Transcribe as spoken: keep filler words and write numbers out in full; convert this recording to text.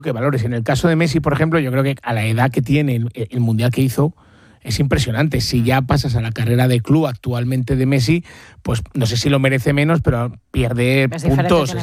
Que valores. En el caso de Messi, por ejemplo, yo creo que a la edad que tiene, el, el mundial que hizo, es impresionante. Si ya pasas a la carrera de club actualmente de Messi, pues no sé si lo merece menos, pero pierde Es diferente puntos. que